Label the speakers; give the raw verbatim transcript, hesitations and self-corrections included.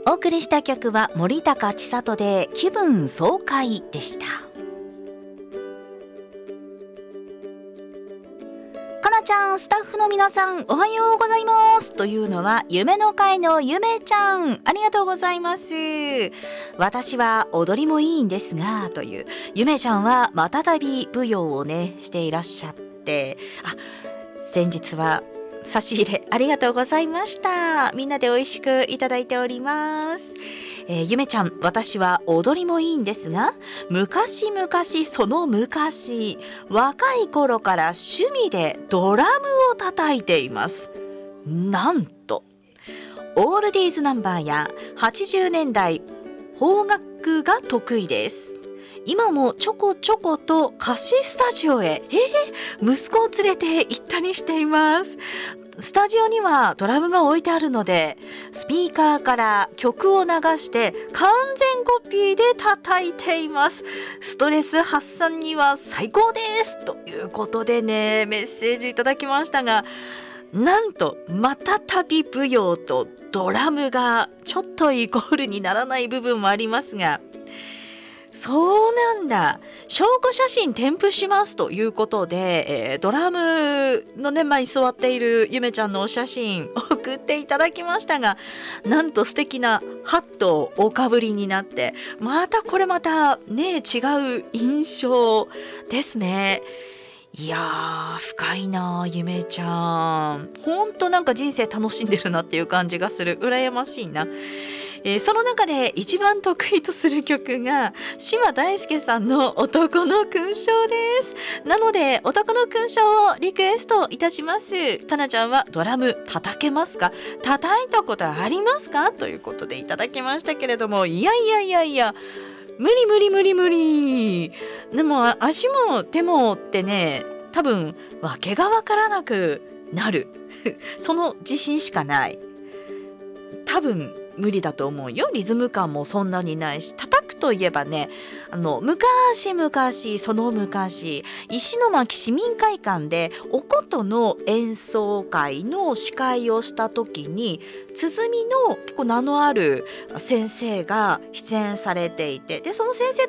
Speaker 1: お送りした曲は森高千里で気分爽快でした。かなちゃん、スタッフの皆さんおはようございますというのは夢の会のゆめちゃん、ありがとうございます。私は踊りもいいんですがというゆめちゃんはまたたび舞踊をねしていらっしゃって、あ、先日は差し入れありがとうございました。みんなで美味しくいただいております。えー、ゆめちゃん、私は踊りもいいんですが、昔々その昔、若い頃から趣味でドラムを叩いています。なんとオールディーズナンバーやはちじゅうねんだい邦楽が得意です。今もちょこちょこと歌詞スタジオへ、えー、息子を連れて行ったりしています。スタジオにはドラムが置いてあるので、スピーカーから曲を流して完全コピーで叩いています。ストレス発散には最高ですということでね、メッセージいただきましたが、なんとまたたび舞踊とドラムがちょっとイコールにならない部分もありますが、そうなんだ、証拠写真添付しますということで、えー、ドラムのね前に座っているゆめちゃんのお写真送っていただきましたが、なんと素敵なハットをおかぶりになって、またこれまたね違う印象ですね。いやー、深いなゆめちゃん、ほんとなんか人生楽しんでるなっていう感じがする。羨ましいな。えー、その中で一番得意とする曲が島大輔さんの男の勲章です。なので男の勲章をリクエストいたします。かなちゃんはドラム叩けますか、叩いたことありますかということでいただきましたけれども、いやいやいやいや、無理無理無理無理。でも足も手もってね、多分訳がわからなくなるその自信しかない。多分無理だと思うよ。リズム感もそんなにないし、叩くといえばね、あの昔々その昔、石巻市民会館でお琴の演奏会の司会をした時に、鼓の結構名のある先生が出演されていて、でその先生